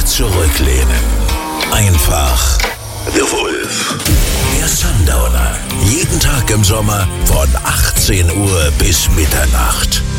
zurücklehnen. Einfach The Wolf. Der Sundowner. Jeden Tag im Sommer von 18 Uhr bis Mitternacht.